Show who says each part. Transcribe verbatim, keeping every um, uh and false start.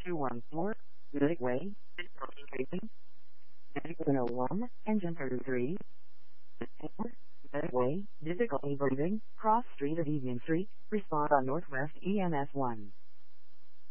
Speaker 1: two one four, Medic Way, Medic one oh one, Engine thirty-three, Medic Way, difficulty breathing, cross street of Evian Street, respond on Northwest E M S one.